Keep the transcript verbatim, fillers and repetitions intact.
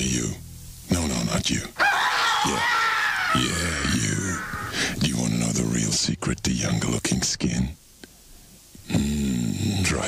you. No, no, not you. Yeah. Yeah, you. Do you want to know the real secret to younger-looking skin? Mm.